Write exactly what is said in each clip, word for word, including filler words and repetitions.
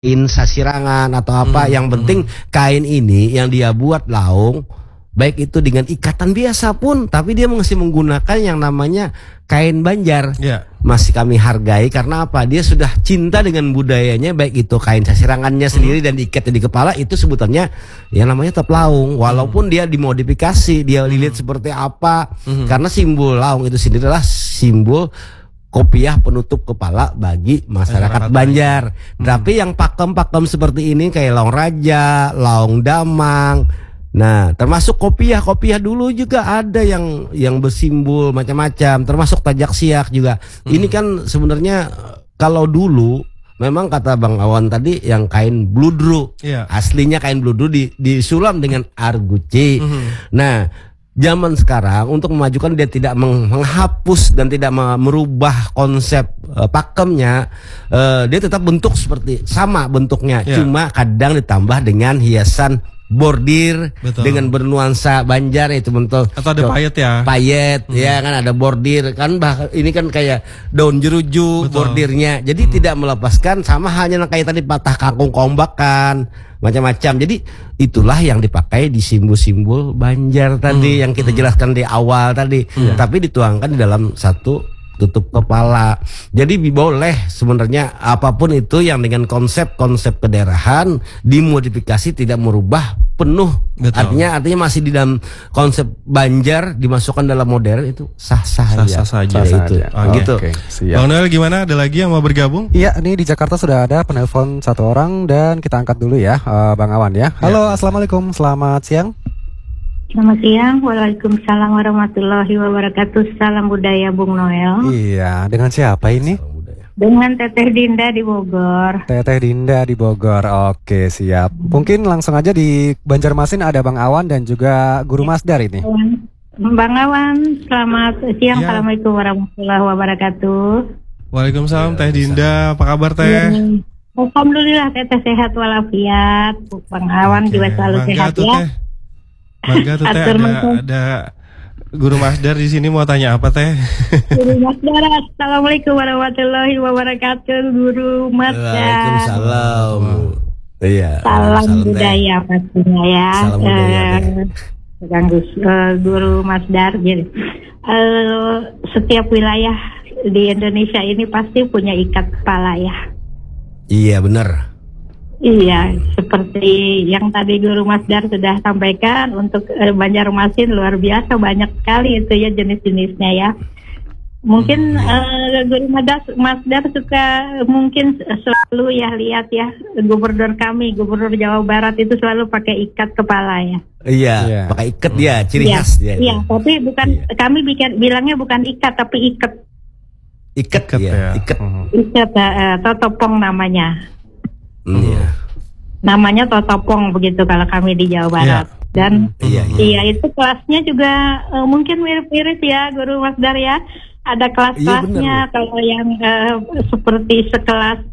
kain sasirangan atau apa, hmm, yang penting hmm. kain ini yang dia buat laung, baik itu dengan ikatan biasa pun, tapi dia masih menggunakan yang namanya kain Banjar. Yeah. Masih kami hargai karena apa? Dia sudah cinta dengan budayanya, baik itu kain sasirangannya sendiri hmm. dan diikatnya di kepala, itu sebutannya yang namanya tetap laung. Walaupun hmm. dia dimodifikasi, dia lilit hmm. seperti apa, hmm. karena simbol laung itu sendiri adalah simbol kopiah penutup kepala bagi masyarakat Banjar. Hmm. Tapi yang pakem-pakem seperti ini kayak laung raja, laung damang, nah termasuk kopiah-kopiah dulu juga ada yang yang bersimbol macam-macam, termasuk tajak siak juga. Hmm. Ini kan sebenarnya kalau dulu memang kata Bang Awan tadi yang kain bludru, yeah. aslinya kain bludru di, disulam dengan arguci. Hmm. Nah zaman sekarang untuk memajukan, dia tidak menghapus dan tidak merubah konsep uh, pakemnya, uh, dia tetap bentuk seperti sama bentuknya, yeah. cuma kadang ditambah dengan hiasan bordir. Betul. Dengan bernuansa Banjar itu bentuk. Atau ada payet ya. Payet, hmm. ya kan ada bordir kan, bah, ini kan kayak daun jeruju. Betul. Bordirnya. Jadi hmm. tidak melepaskan, sama halnya kayak tadi patah kangkung kombakan, macam-macam. Jadi itulah yang dipakai di simbol-simbol Banjar tadi, hmm. yang kita jelaskan di awal tadi. Hmm. Tapi dituangkan di dalam satu tutup kepala. Jadi boleh sebenarnya apapun itu yang dengan konsep-konsep kedaerahan dimodifikasi, tidak merubah penuh. Betul. Artinya artinya masih di dalam konsep Banjar dimasukkan dalam modern, itu sah-sah aja. Sah-sah saja. Sah itu. Oh, gitu. Oke, siap. Bang Noel gimana? Ada lagi yang mau bergabung? Iya, ini di Jakarta sudah ada penelpon satu orang dan kita angkat dulu ya, uh, Bang Awan ya. Halo, ya. Assalamualaikum, selamat siang. Selamat siang, waalaikumsalam warahmatullahi wabarakatuh. Salam budaya Bung Noel. Iya, dengan siapa ini? Dengan Teteh Dinda di Bogor. Teteh Dinda di Bogor, oke siap. Mungkin langsung aja di Banjarmasin ada Bang Awan dan juga Guru Masdar ini. Bang Awan, selamat siang. Ya. Assalamualaikum warahmatullahi wabarakatuh. Waalaikumsalam, Teh Dinda, apa kabar Teh? Ya. Alhamdulillah Teteh sehat walafiat. Bang Awan oke. Juga selalu Bangga sehat tuh, ya. Teh. Bangga tuh Teh, ada, ada Guru Masdar di sini mau tanya apa Teh? Guru Masdar, assalamualaikum warahmatullahi wabarakatuh. Guru Masdar. Waalaikumsalam. Iya. Salam, salam budaya teh. Pastinya ya. Salam budaya. Uh, uh, Guru Masdar. Jadi uh, setiap wilayah di Indonesia ini pasti punya ikat kepala ya. Iya benar. Iya, seperti yang tadi Guru Masdar sudah sampaikan, untuk eh, Banjarmasin luar biasa banyak sekali itu ya jenis-jenisnya ya. Mungkin hmm, iya. eh, Guru Masdar, Masdar suka mungkin selalu ya lihat ya, gubernur kami, gubernur Jawa Barat itu selalu pakai ikat kepala ya. Iya, yeah. pakai ikat dia, ciri yeah. khas dia. Iya, tapi bukan yeah. kami bikin bilangnya bukan ikat tapi ikat. Ikat, ikat ya, ikat. Ikat uh, atau topong namanya. Iya. Hmm. Namanya totopong begitu kalau kami di Jawa Barat. Ya. Dan iya, iya. iya itu kelasnya juga uh, mungkin mirip-mirip ya Guru Masdar ya. Ada kelas-kelasnya, iya, kalau yang uh, seperti sekelas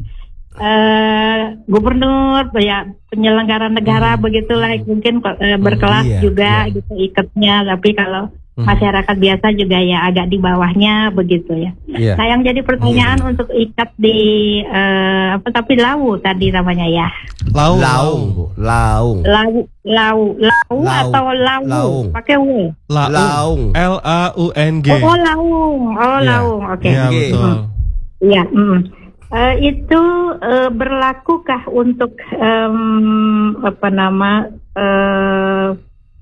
uh, gubernur ya, penyelenggara negara hmm. begitulah, mungkin uh, berkelas hmm, iya, juga iya. gitu ikatnya. Tapi kalau masyarakat biasa juga ya agak di bawahnya begitu ya. Yeah. Nah yang jadi pertanyaan yeah. untuk ikat di uh, apa tapi lau tadi namanya ya. Lau. Lau. Lau. Lau. Lau. Lau atau lau. Laung. Pakai w. Laung. L A U N G. Oh laung. Oh yeah. laung. Oke. Okay. Iya yeah, betul. Iya. Mm. Mm. Uh, itu uh, berlakukah untuk um, apa nama? Uh,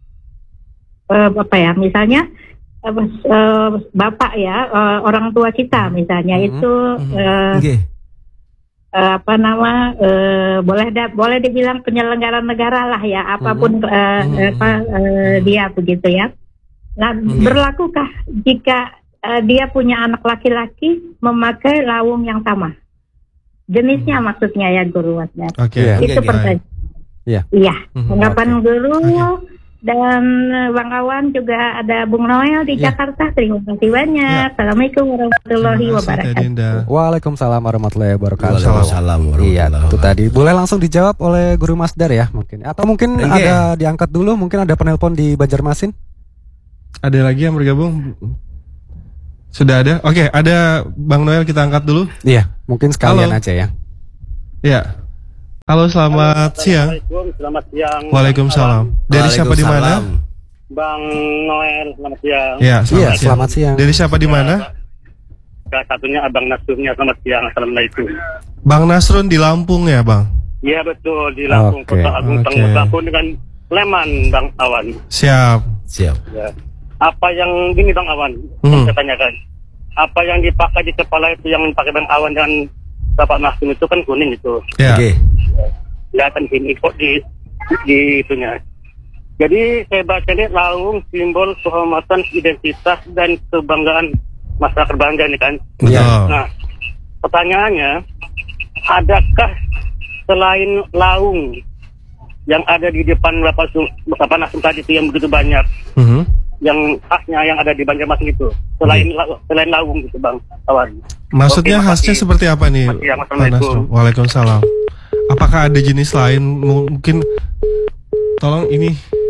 Uh, apa ya misalnya uh, uh, bapak ya uh, orang tua kita misalnya mm-hmm. itu uh, okay. uh, apa nama uh, boleh da- boleh dibilang penyelenggara negara lah ya apapun mm-hmm. uh, mm-hmm. apa uh, dia begitu ya. Nah mm-hmm. berlakukah jika uh, dia punya anak laki-laki memakai laung yang sama jenisnya mm-hmm. maksudnya ya Guru Masdar. Oke. Okay. Itu okay, pertanyaan. Iya. Iya. Tanggapan okay. Guru. Okay. Dan Bang Awan juga ada Bung Noel di ya. Jakarta. Terima kasih banyak. Ya. Assalamualaikum warahmatullahi wabarakatuh. Waalaikumsalam warahmatullahi wabarakatuh. Waalaikumsalam warahmatullahi wabarakatuh. Iya, itu tadi. Boleh langsung dijawab oleh Guru Masdar ya mungkin. Atau mungkin okay. ada diangkat dulu. Mungkin ada penelpon di Banjarmasin. Ada lagi yang bergabung? Sudah ada? Oke, okay, ada Bang Noel, kita angkat dulu. Iya, mungkin sekalian Halo. aja ya. Iya. Halo, selamat siang. Selamat siang. Waalaikumsalam. Dari siapa di mana? Bang Noel, selamat siang. Ya, selamat, ya, siang. selamat siang. Dari siapa di mana? Salah satunya Abang Nasrunnya, selamat siang. Assalamualaikum. Bang Nasrun di Lampung ya, Bang? Iya betul, di Lampung, Oke. Kota Agung, Oke. Tengah Lampung dengan Leman, Bang Awan. Siap. Siap. Ya. Apa yang ini Bang Awan? Hmm. Saya tanyakan. Apa yang dipakai di kepala itu yang dipakai Bang Awan dan Bapak Nasrun itu kan kuning itu. Ya. Oke. Kelihatan sini kok di di itunya. Jadi saya baca ini laung simbol kehormatan, identitas dan kebanggaan masyarakat Banjar ini kan. Betul. Nah, pertanyaannya, adakah selain laung yang ada di depan Bapak Su- Bapak Nasrun tadi itu yang begitu banyak, Mhm. yang khasnya yang ada di Banjarmasin itu, selain la- selain laung gitu Bang Awan? Maksudnya Oke, khasnya makasih. seperti apa nih, Makasih, Pak Assalamualaikum. Nasrun? Waalaikumsalam. Apakah ada jenis lain? Mungkin, tolong ini.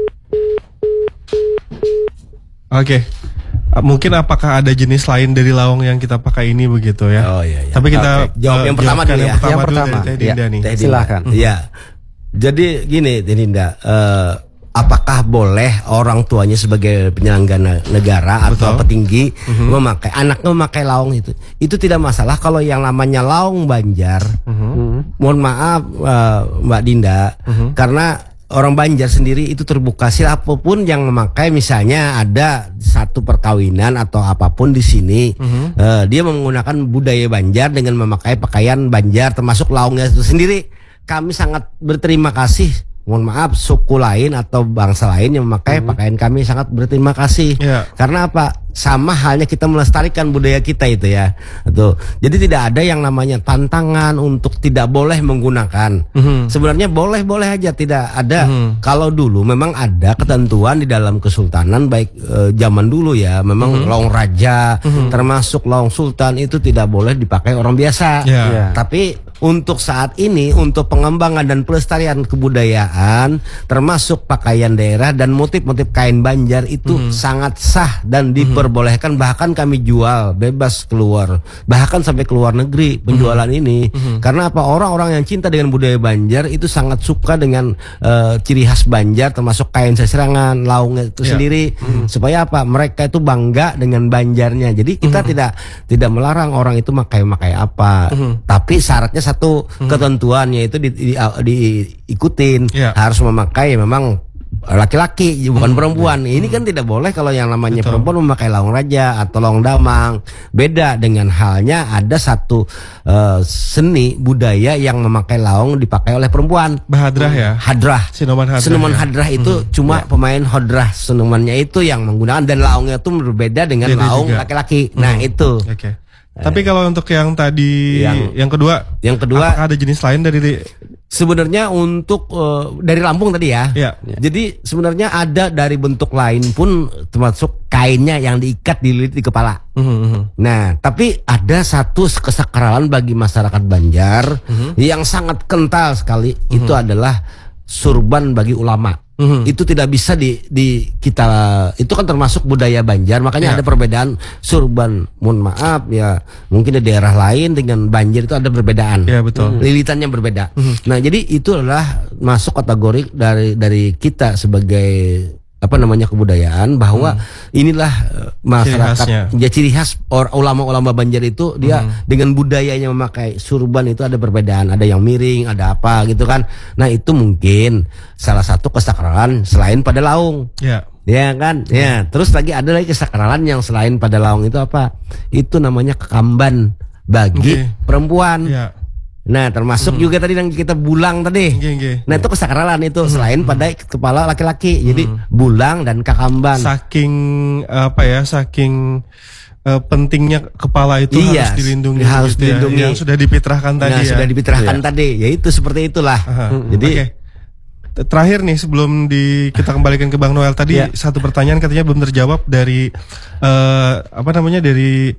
Oke. Mungkin apakah ada jenis lain dari lawang yang kita pakai ini begitu ya? Oh iya, iya. Tapi kita Oke. Jawab eh, yang pertama jawabkan dulu ya. yang pertama Yang dulu pertama. dari Teh Dinda Ya, nih. Teh Dinda. Silakan. Iya. Jadi gini, Teh Dinda, eh, apakah boleh orang tuanya sebagai penyelenggara negara atau Betul. petinggi memakai anaknya memakai laung itu? Itu tidak masalah kalau yang namanya laung Banjar. Mohon maaf eh, Mbak Dinda, karena orang Banjar sendiri itu terbuka siapapun yang memakai, misalnya ada satu perkawinan atau apapun di sini, eh, dia menggunakan budaya Banjar dengan memakai pakaian Banjar termasuk laungnya itu sendiri. Kami sangat berterima kasih. Mohon maaf, suku lain atau bangsa lain yang memakai pakaian kami sangat berterima kasih. Ya. Karena apa? Sama halnya kita melestarikan budaya kita itu ya. Tuh. Jadi tidak ada yang namanya tantangan untuk tidak boleh menggunakan. Mhm. Sebenarnya boleh-boleh aja, tidak ada. Mhm. Kalau dulu memang ada ketentuan di dalam kesultanan, baik eh, zaman dulu ya, memang laung raja termasuk laung sultan itu tidak boleh dipakai orang biasa. Ya. Ya. Tapi untuk saat ini, untuk pengembangan dan pelestarian kebudayaan, termasuk pakaian daerah dan motif-motif kain Banjar itu sangat sah dan diperbolehkan. Bahkan kami jual bebas keluar, bahkan sampai ke luar negeri penjualan ini. Karena apa? Orang-orang yang cinta dengan budaya Banjar itu sangat suka dengan eh, ciri khas Banjar, termasuk kain seserangan, laungnya itu Ya. sendiri. Supaya apa? Mereka itu bangga dengan Banjarnya. Jadi kita tidak tidak melarang orang itu makai-makai apa. Tapi syaratnya satu, ketentuannya itu di, di, diikutin. Ya. Harus memakai memang laki-laki bukan perempuan. Ini kan tidak boleh kalau yang namanya Betul. perempuan memakai laung raja atau laung damang. Beda dengan halnya ada satu eh, seni budaya yang memakai laung dipakai oleh perempuan. Bahadrah ya. Hadrah. Sinuman hadrah. Senuman ya. hadrah itu cuma pemain hadrah senumannya itu yang menggunakan, dan laungnya itu berbeda dengan Beda laung juga. laki-laki. Nah itu. Oke. Tapi kalau untuk yang tadi Yang- yang, kedua, Yang kedua, apakah ada jenis lain dari sebenarnya untuk eh, dari Lampung tadi ya. Ya. Jadi sebenarnya ada dari bentuk lain pun, termasuk kainnya yang diikat dililit di kepala. Mhm, mhm. Nah, tapi ada satu kesakralan bagi masyarakat Banjar yang sangat kental sekali, itu adalah surban bagi ulama. Mhm. Itu tidak bisa di, di kita, itu kan termasuk budaya Banjar, makanya Ya. ada perbedaan surban. Mohon maaf ya, mungkin di daerah lain dengan Banjar itu ada perbedaan. Ya, betul. Lilitannya berbeda. Nah, jadi itu adalah masuk kategori dari dari kita sebagai apa namanya kebudayaan, bahwa inilah eh, masyarakat khasnya. ya ciri khas or, ulama-ulama Banjar itu dia dengan budayanya memakai surban itu ada perbedaan, ada yang miring, ada apa gitu kan. Nah, itu mungkin salah satu kesakralan selain pada laung. Ya. Ya kan? Ya, terus lagi ada lagi kesakralan yang selain pada laung itu apa? Itu namanya kekamban bagi Oke. perempuan. Ya. Nah, termasuk juga tadi yang kita bulang tadi. Nggih, nggih. Nah, itu kesakralan itu selain pada kepala laki-laki. Jadi bulang dan kakamban. Saking apa ya, saking eh, pentingnya kepala itu Iya, harus dilindungi, harus gitu ya, dilindungi. yang sudah dipitrahkan tadi Nah, ya. sudah dipitrahkan tadi. Ya itu seperti itulah. Aha. Jadi Oke. T- Terakhir nih sebelum di kita kembalikan ke Bang Noel tadi, Ya. satu pertanyaan katanya belum terjawab dari eh, apa namanya dari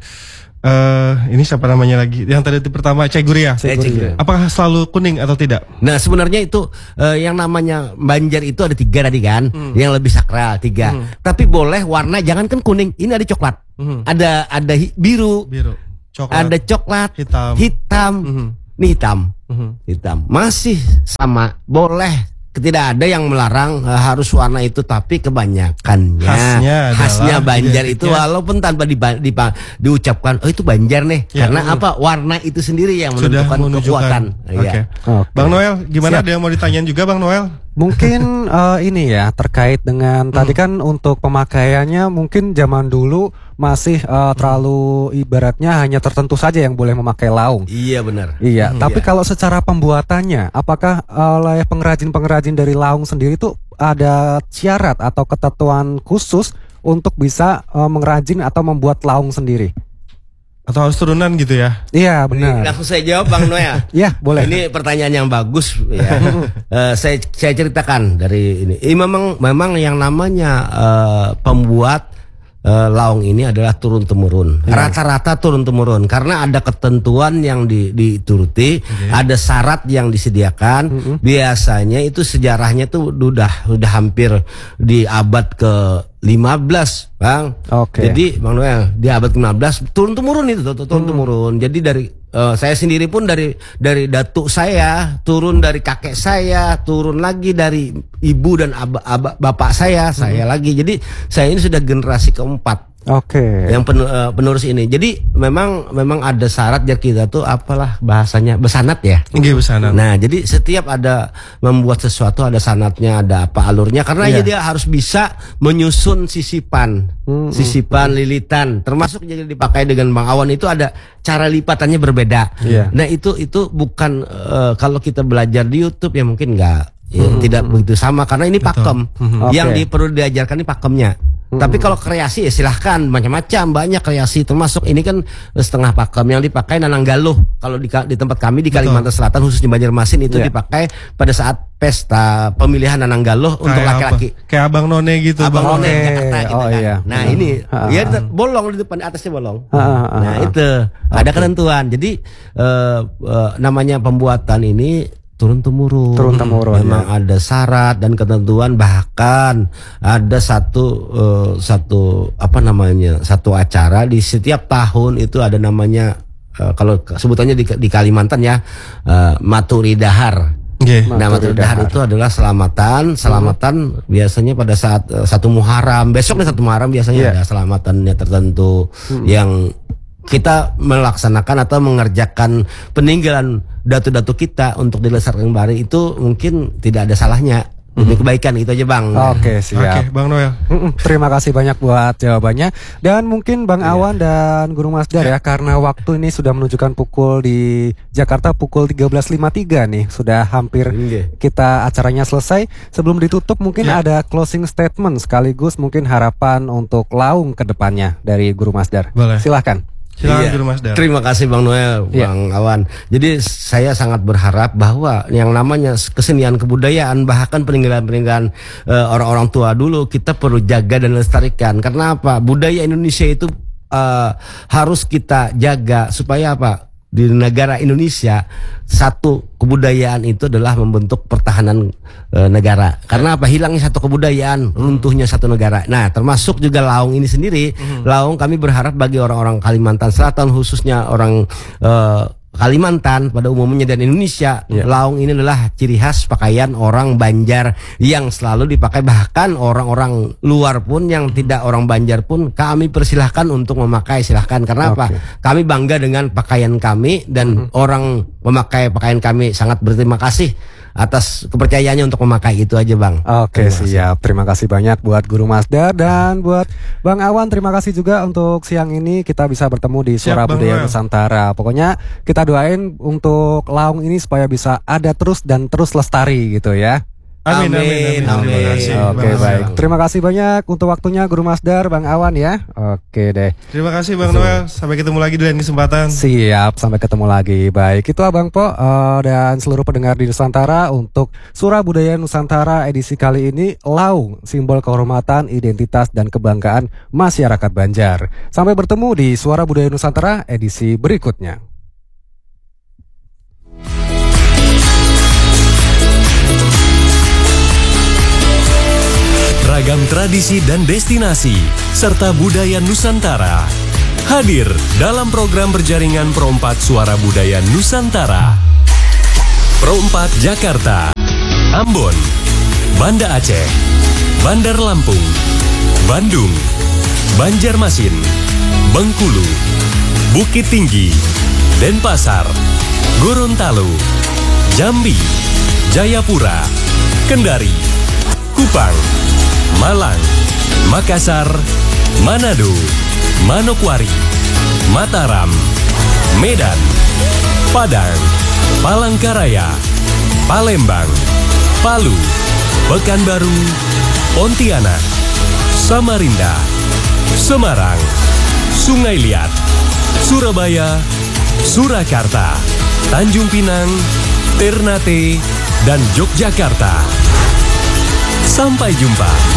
eh ini siapa namanya lagi? Yang tadi itu pertama Cek Guria. Cek Guria. Apakah selalu kuning atau tidak? Nah, sebenarnya itu eh, yang namanya Banjar itu ada tiga tadi kan, yang lebih sakral tiga. Tapi boleh warna, jangankan kuning, ini ada coklat, Mhm. ada ada hi- biru, Biru, coklat, ada coklat, hitam. hitam. Mhm. ini hitam, uh-huh. hitam masih sama, boleh. Tidak ada yang melarang uh, harus warna itu, tapi kebanyakannya khasnya, khasnya Banjar itu walaupun tanpa di, di, diucapkan oh itu Banjar nih, ya, karena uh, apa warna itu sendiri yang menentukan kekuatan. Oke. Okay. Okay. Bang Noel, gimana? Siap. Ada yang mau ditanyain juga Bang Noel? Mungkin uh, ini ya terkait dengan hmm. tadi kan untuk pemakaiannya mungkin zaman dulu masih uh, terlalu ibaratnya hanya tertentu saja yang boleh memakai laung. Iya benar. Iya. Hmm, tapi iya. Kalau secara pembuatannya, apakah oleh pengrajin-pengrajin dari laung sendiri itu ada syarat atau ketentuan khusus untuk bisa uh, mengrajin atau membuat laung sendiri? Atau harus turunan gitu ya? Iya benar. Langsung saya jawab Bang Noel. Iya boleh. Ini pertanyaan yang bagus ya. uh, saya saya ceritakan dari ini. Ini memang memang yang namanya uh, pembuat uh, laung ini adalah turun temurun. Rata-rata turun temurun karena ada ketentuan yang di, dituruti, okay. ada syarat yang disediakan. Mm-hmm. Biasanya itu sejarahnya tuh udah udah hampir di abad ke lima belas, Bang. Oke. Jadi Bang Noel di abad ke lima belas turun temurun itu, turun hmm. temurun. Jadi dari uh, saya sendiri pun dari dari datuk saya, turun dari kakek saya, turun lagi dari ibu dan aba, aba, bapak saya, hmm. saya lagi. Jadi saya ini sudah generasi keempat. Oke. Okay. Yang pen, uh, penerus ini. Jadi memang memang ada syarat ya kita tuh apalah bahasanya besanat ya. Iya besanat. Nah jadi setiap ada membuat sesuatu ada sanatnya, ada apa alurnya. Karena yeah. dia harus bisa menyusun sisipan, hmm, sisipan, hmm. lilitan. Termasuk jadi dipakai dengan Bang Awan itu ada cara lipatannya berbeda. Yeah. Nah itu itu bukan uh, kalau kita belajar di YouTube ya mungkin enggak. Ya, hmm. tidak begitu sama karena ini pakem. Hmm. Yang okay. di, perlu diajarkan ini pakemnya. Hmm. Tapi kalau kreasi ya silahkan macam-macam, banyak kreasi termasuk ini kan setengah pakem yang dipakai nanang galuh. Kalau di, di tempat kami di Kalimantan Betul. Selatan khususnya Banjarmasin itu yeah. dipakai pada saat pesta pemilihan nanang galuh kayak untuk laki-laki. Apa? Kayak abang none gitu. Abang bang. none Jakarta gitu oh, kan. Iya. Nah hmm. ini ha, ya ha. bolong di depan atasnya bolong. Ha, ha, ha, nah itu okay. ada ketentuan. Jadi uh, uh, namanya pembuatan ini turun temurun, turun temurun memang ya. Ada syarat dan ketentuan, bahkan ada satu uh, satu apa namanya satu acara di setiap tahun itu ada namanya uh, kalau sebutannya di, di Kalimantan ya uh, Maturi Dahar. Okay. Nah Maturi Dahar itu adalah selamatan, selamatan hmm. biasanya pada saat uh, satu Muharram, besoknya satu Muharram biasanya yeah. ada selamatannya tertentu hmm. yang kita melaksanakan atau mengerjakan peninggalan datu-datu kita untuk dilestarikan kembali itu mungkin tidak ada salahnya demi hmm. kebaikan itu aja Bang. Oke siap. Oke Bang Noel. Terima kasih banyak buat jawabannya dan mungkin Bang yeah. Awan dan Guru Masdar yeah. ya karena waktu ini sudah menunjukkan pukul di Jakarta pukul tiga belas lima puluh tiga nih sudah hampir yeah. kita acaranya selesai. Sebelum ditutup mungkin yeah. ada closing statement sekaligus mungkin harapan untuk laung ke depannya dari Guru Masdar. Boleh. Silahkan. Silakan, Guru Masdar. Terima kasih Bang Noel, yeah. Bang Awan. Jadi saya sangat berharap bahwa yang namanya kesenian kebudayaan bahkan peninggalan-peninggalan uh, orang-orang tua dulu kita perlu jaga dan lestarikan. Karena apa? Budaya Indonesia itu uh, harus kita jaga supaya apa? Di negara Indonesia satu kebudayaan itu adalah membentuk pertahanan e, negara. Karena apa? Hilangnya satu kebudayaan, runtuhnya satu negara. Nah, termasuk juga laung ini sendiri. Mm-hmm. Laung kami berharap bagi orang-orang Kalimantan Selatan khususnya orang e, Kalimantan pada umumnya dan Indonesia, yeah. laung ini adalah ciri khas pakaian orang Banjar yang selalu dipakai bahkan orang-orang luar pun yang tidak orang Banjar pun kami persilahkan untuk memakai silahkan karena okay. apa? Kami bangga dengan pakaian kami dan mm-hmm. orang memakai pakaian kami sangat berterima kasih atas kepercayaannya untuk memakai itu aja Bang. Oke terima siap, kasih. Terima kasih banyak buat Guru Masdar dan buat Bang Awan. Terima kasih juga untuk siang ini kita bisa bertemu di Suara siap, Budaya Nusantara. Pokoknya kita doain untuk laung ini supaya bisa ada terus dan terus lestari gitu ya. Amin, amin, amin, amin. Terima kasih. Oke baik. Terima kasih banyak untuk waktunya Guru Masdar, Bang Awan ya. Oke deh. Terima kasih Bang Noel. Sampai ketemu lagi di lain kesempatan. Siap, sampai ketemu lagi. Baik, itu Abang Po uh, dan seluruh pendengar di Nusantara untuk Suara Budaya Nusantara edisi kali ini laung, simbol kehormatan, identitas dan kebanggaan masyarakat Banjar. Sampai bertemu di Suara Budaya Nusantara edisi berikutnya. Ragam tradisi dan destinasi serta budaya Nusantara hadir dalam program berjaringan Pro empat Suara Budaya Nusantara. Pro empat Jakarta, Ambon, Banda Aceh, Bandar Lampung, Bandung, Banjarmasin, Bengkulu, Bukit Tinggi, Denpasar, Gorontalo, Jambi, Jayapura, Kendari, Kupang, Malang, Makassar, Manado, Manokwari, Mataram, Medan, Padang, Palangkaraya, Palembang, Palu, Pekanbaru, Pontianak, Samarinda, Semarang, Sungai Liat, Surabaya, Surakarta, Tanjung Pinang, Ternate, dan Yogyakarta. Sampai jumpa.